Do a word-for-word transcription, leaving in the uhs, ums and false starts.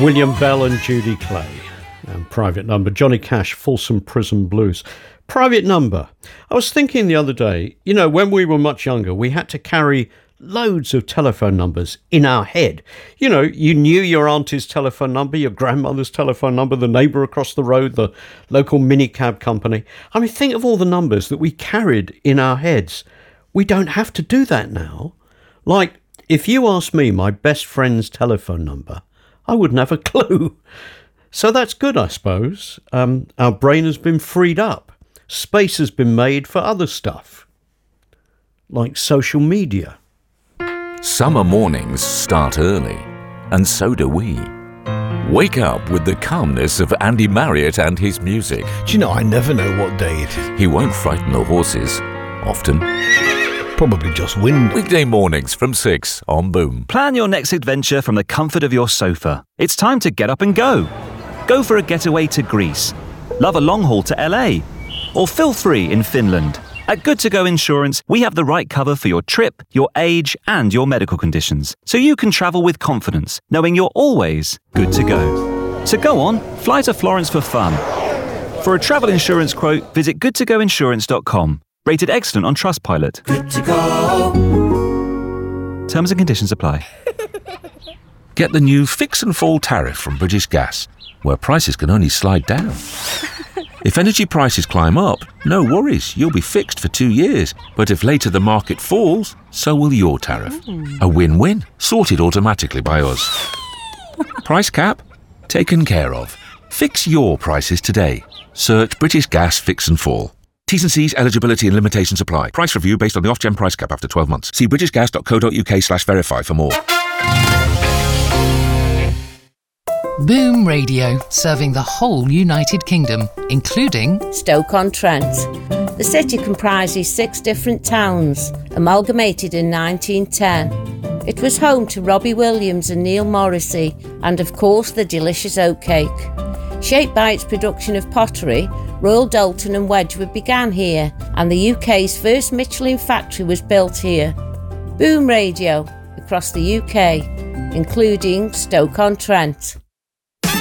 William Bell and Judy Clay. And Private Number, Johnny Cash, Folsom Prison Blues. Private Number. I was thinking the other day, you know, when we were much younger, we had to carry loads of telephone numbers in our head. You know, you knew your auntie's telephone number, your grandmother's telephone number, the neighbour across the road, the local minicab company. I mean, think of all the numbers that we carried in our heads. We don't have to do that now. Like, if you asked me my best friend's telephone number, I wouldn't have a clue. So that's good, I suppose. Um, our brain has been freed up. Space has been made for other stuff, like social media. Summer mornings start early, and so do we. Wake up with the calmness of Andy Marriott and his music. Do you know, I never know what day it is. He won't frighten the horses, often. Probably just wind. Weekday mornings from six on Boom. Plan your next adventure from the comfort of your sofa. It's time to get up and go. Go for a getaway to Greece. Love a long haul to L A. Or feel free in Finland. At Good To Go Insurance, we have the right cover for your trip, your age, and your medical conditions. So you can travel with confidence, knowing you're always good to go. So go on, fly to Florence for fun. For a travel insurance quote, visit good to go insurance dot com. Rated excellent on Trustpilot. Good to go. Terms and conditions apply. Get the new Fix and Fall tariff from British Gas, where prices can only slide down. If energy prices climb up, no worries, you'll be fixed for two years. But if later the market falls, so will your tariff. A win-win, sorted automatically by us. Price cap? Taken care of. Fix your prices today. Search British Gas Fix and Fall. T's and C's, eligibility and limitations apply. Price review based on the off-gen price cap after twelve months. See britishgas.co.uk slash verify for more. Boom Radio, serving the whole United Kingdom, including Stoke-on-Trent. The city comprises six different towns, amalgamated in nineteen ten. It was home to Robbie Williams and Neil Morrissey, and of course the delicious oatcake. Shaped by its production of pottery, Royal Doulton and Wedgwood began here, and the U K's first Michelin factory was built here. Boom Radio, across the U K, including Stoke-on-Trent.